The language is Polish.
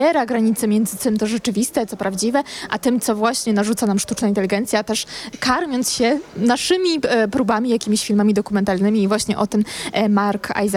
granice między tym, to rzeczywiste, co prawdziwe, a tym, co właśnie narzuca nam sztuczna inteligencja, też karmiąc się naszymi próbami, jakimiś filmami dokumentalnymi i właśnie o tym Mark Isaac